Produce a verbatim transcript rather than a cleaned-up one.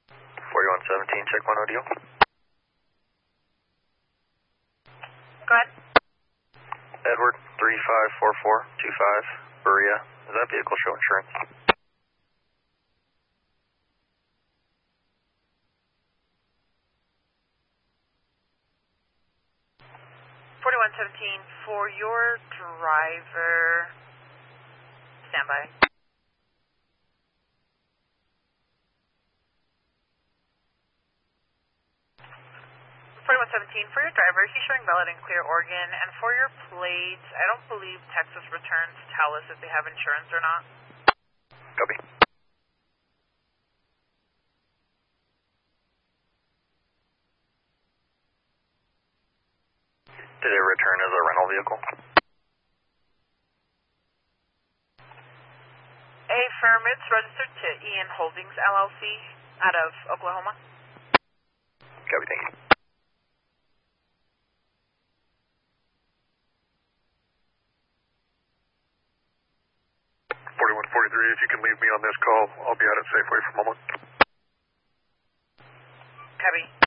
forty-one seventeen, check one O deal. Go ahead. Edward, three five four four two five, Berea. Does that vehicle show insurance? forty-one seventeen, for your driver, standby. forty-one seventeen, for your driver, he's showing valid and clear Oregon, and for your plates, I don't believe Texas returns tell us if they have insurance or not. Copy. Did it return as a rental vehicle? Affirm, it's registered to Ian Holdings, L L C, out of Oklahoma. Copy, thank you. forty-one forty-three, if you can leave me on this call, I'll be out at Safeway for a moment. Copy.